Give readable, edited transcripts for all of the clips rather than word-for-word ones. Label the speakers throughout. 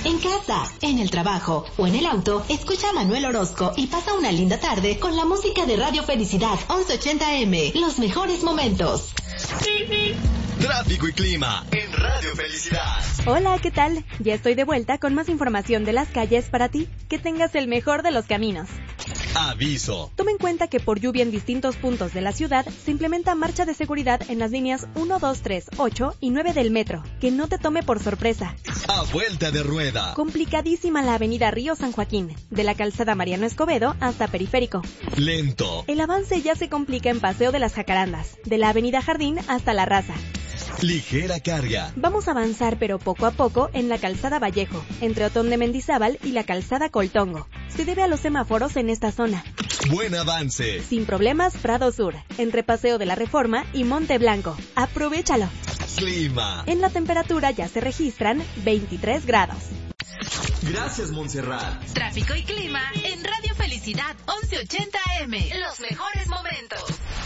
Speaker 1: En casa, en el trabajo o en el auto, escucha a Manuel Orozco y pasa una linda tarde con la música de Radio Felicidad 1180M. Los mejores momentos.
Speaker 2: Tráfico y clima en Radio Felicidad.
Speaker 3: Hola, ¿qué tal? Ya estoy de vuelta con más información de las calles para ti. Que tengas el mejor de los caminos.
Speaker 2: Aviso.
Speaker 3: Toma en cuenta que por lluvia en distintos puntos de la ciudad se implementa marcha de seguridad en las líneas 1, 2, 3, 8 y 9 del metro. Que no te tome por sorpresa.
Speaker 2: A vuelta de rueda.
Speaker 3: Complicadísima la avenida Río San Joaquín, de la calzada Mariano Escobedo hasta Periférico.
Speaker 2: Lento.
Speaker 3: El avance ya se complica en Paseo de las Jacarandas, de la avenida Jardín hasta La Raza.
Speaker 2: Ligera carga.
Speaker 3: Vamos a avanzar pero poco a poco en la calzada Vallejo, entre Otón de Mendizábal y la calzada Coltongo. Se debe a los semáforos en esta zona.
Speaker 2: Buen avance.
Speaker 3: Sin problemas, Prado Sur, entre Paseo de la Reforma y Monte Blanco. ¡Aprovéchalo!
Speaker 2: Clima.
Speaker 3: En la temperatura ya se registran 23 grados.
Speaker 2: Gracias, Montserrat.
Speaker 1: Tráfico y clima en Radio Felicidad 1180M. Los mejores momentos.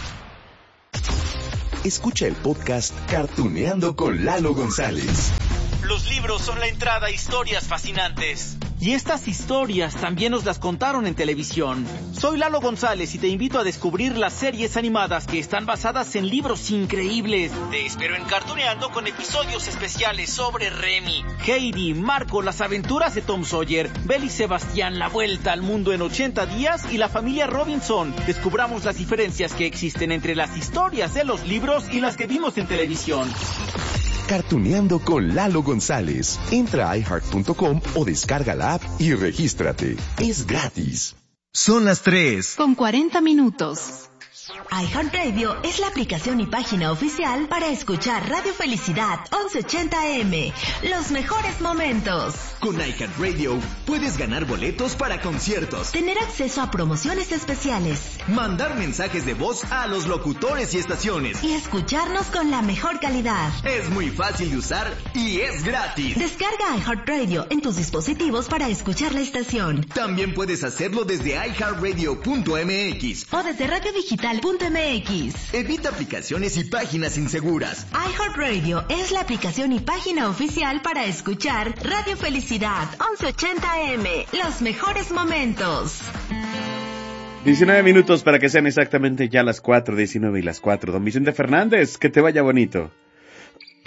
Speaker 4: Escucha el podcast Cartuneando con Lalo González.
Speaker 5: Los libros son la entrada a historias fascinantes. Y estas historias también nos las contaron en televisión. Soy Lalo González y te invito a descubrir las series animadas que están basadas en libros increíbles. Te espero en Cartuneando con episodios especiales sobre Remy, Heidi, Marco, las aventuras de Tom Sawyer, Belle y Sebastián, la vuelta al mundo en 80 días y la familia Robinson. Descubramos las diferencias que existen entre las historias de los libros y las que vimos en televisión.
Speaker 4: Cartuneando con Lalo González. Entra a iHeart.com o descarga la app y regístrate. Es gratis.
Speaker 2: Son las 3.
Speaker 1: Con 40 minutos. iHeartRadio es la aplicación y página oficial para escuchar Radio Felicidad 1180M. Los mejores momentos.
Speaker 2: Con iHeartRadio puedes ganar boletos para conciertos,
Speaker 1: Tener acceso a promociones especiales
Speaker 2: mandar mensajes de voz a los locutores y estaciones.
Speaker 1: y escucharnos con la mejor calidad.
Speaker 2: Es muy fácil de usar y es gratis.
Speaker 1: Descarga iHeartRadio en tus dispositivos para escuchar la estación.
Speaker 2: También puedes hacerlo desde iHeartRadio.mx.
Speaker 1: O desde radiodigital.mx.
Speaker 2: Evita aplicaciones y páginas inseguras.
Speaker 1: iHeartRadio es la aplicación y página oficial para escuchar Radio Felicidad 1180M. Los mejores momentos.
Speaker 6: 19 minutos para que sean exactamente ya las 4:19 y las 4. Don Vicente Fernández, que te vaya bonito.